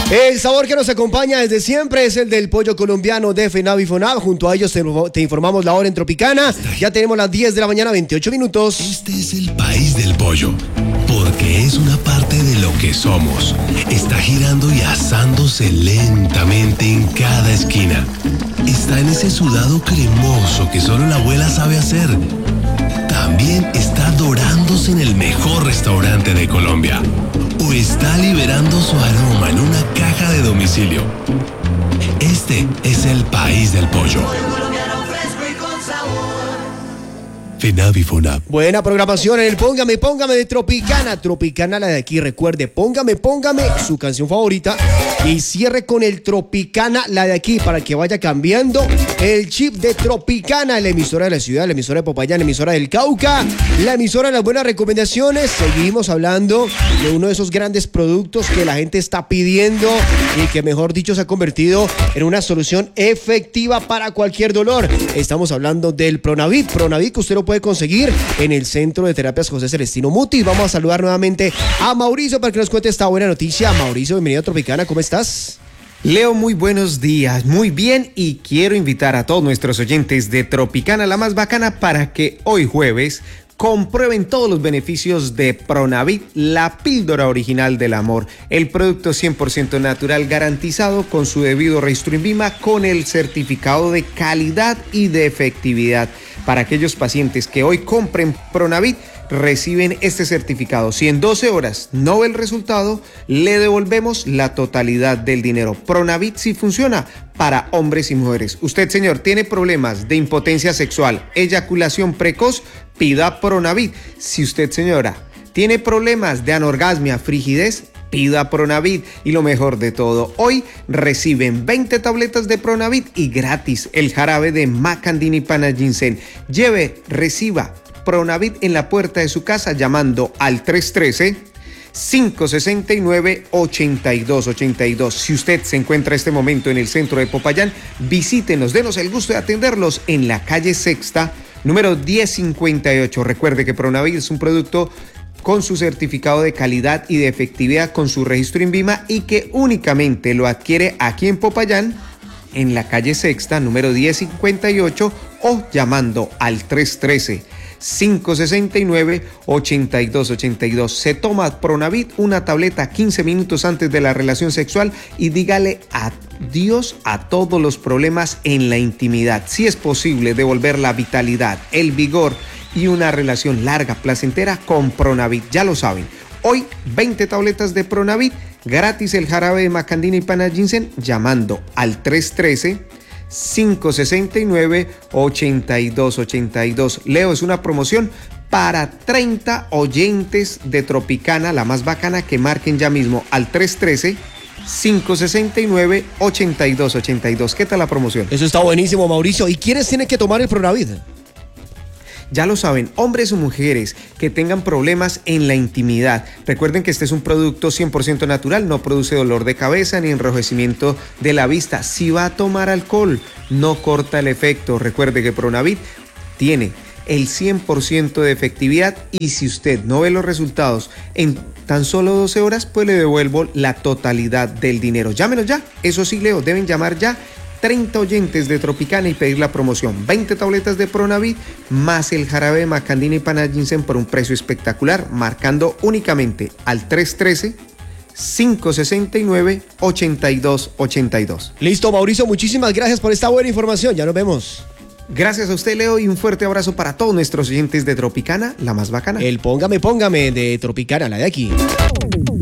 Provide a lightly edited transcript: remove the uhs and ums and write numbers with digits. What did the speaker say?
El sabor que nos acompaña desde siempre es el del pollo colombiano de FENAVI FONAV. Junto a ellos te informamos la hora en Tropicana. Ya tenemos las 10 de la mañana, 28 minutos. Este es el país del pollo, porque es una parte de lo que somos. Está girando y asándose lentamente en cada esquina. Está en ese sudado cremoso que solo la abuela sabe hacer. También está dorándose en el mejor restaurante de Colombia. O está liberando su aroma en una caja de domicilio. Este es el país del pollo. FENAVI FONAV. Buena programación en el Póngame de Tropicana. Tropicana, la de aquí. Recuerde, Póngame, su canción favorita. Y cierre con el Tropicana, la de aquí, para que vaya cambiando el chip de Tropicana. La emisora de la ciudad, la emisora de Popayán, la emisora del Cauca, la emisora de las buenas recomendaciones. Seguimos hablando de uno de esos grandes productos que la gente está pidiendo y que, mejor dicho, se ha convertido en una solución efectiva para cualquier dolor. Estamos hablando del Pronavit. Pronavit que usted lo puede conseguir en el Centro de Terapias José Celestino Muti. Vamos a saludar nuevamente a Mauricio para que nos cuente esta buena noticia. Mauricio, bienvenido a Tropicana, ¿cómo estás? Leo, muy buenos días, muy bien, y quiero invitar a todos nuestros oyentes de Tropicana, la más bacana, para que hoy jueves comprueben todos los beneficios de Pronavit, la píldora original del amor, el producto 100% natural garantizado con su debido registro INVIMA, con el certificado de calidad y de efectividad. Para aquellos pacientes que hoy compren Pronavit, reciben este certificado. Si en 12 horas no ve el resultado, le devolvemos la totalidad del dinero. Pronavit sí funciona para hombres y mujeres. Usted, señor, tiene problemas de impotencia sexual, eyaculación precoz, pida Pronavit. Si usted, señora, tiene problemas de anorgasmia, frigidez, pida Pronavit. Y lo mejor de todo, hoy reciben 20 tabletas de Pronavit y gratis el jarabe de Macandini Pana Ginseng. Lleve, reciba Pronavit en la puerta de su casa llamando al 313-569-8282. Si usted se encuentra en este momento en el centro de Popayán, visítenos, denos el gusto de atenderlos en la calle Sexta, número 1058. Recuerde que Pronavit es un producto con su certificado de calidad y de efectividad, con su registro INVIMA, y que únicamente lo adquiere aquí en Popayán, en la calle Sexta, número 1058, o llamando al 313-569-8282. Se toma Pronavit, una tableta 15 minutos antes de la relación sexual, y dígale adiós a todos los problemas en la intimidad. Si es posible devolver la vitalidad, el vigor y una relación larga, placentera con Pronavit. Ya lo saben, hoy 20 tabletas de Pronavit, gratis el jarabe de Macandini Pana Ginseng, llamando al 313-569-8282. Leo, es una promoción para 30 oyentes de Tropicana, la más bacana, que marquen ya mismo al 313-569-8282. ¿Qué tal la promoción? Eso está buenísimo, Mauricio. ¿Y quiénes tienen que tomar el Pronavit? Ya lo saben, hombres o mujeres que tengan problemas en la intimidad. Recuerden que este es un producto 100% natural, no produce dolor de cabeza ni enrojecimiento de la vista. Si va a tomar alcohol, no corta el efecto. Recuerde que Pronavit tiene el 100% de efectividad, y si usted no ve los resultados en tan solo 12 horas, pues le devuelvo la totalidad del dinero. Llámenos ya, eso sí, Leo, deben llamar ya. 30 oyentes de Tropicana y pedir la promoción. 20 tabletas de Pronavit más el jarabe de Macandini Pana Ginseng por un precio espectacular, marcando únicamente al 313-569-8282. Listo, Mauricio, muchísimas gracias por esta buena información. Ya nos vemos. Gracias a usted, Leo, y un fuerte abrazo para todos nuestros oyentes de Tropicana, la más bacana. El Póngame de Tropicana, la de aquí.